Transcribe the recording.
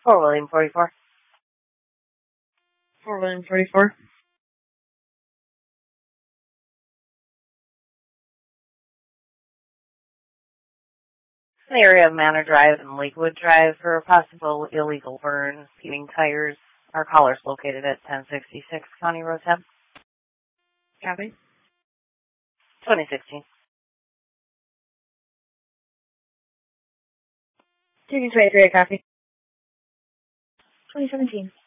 4 William 44. 4 William 44. The area of Manor Drive and Lakewood Drive for a possible illegal burn, peeling tires. Our caller's located at 1066 County Road 10. Copy. 2016. Taking 23, copy. 2017.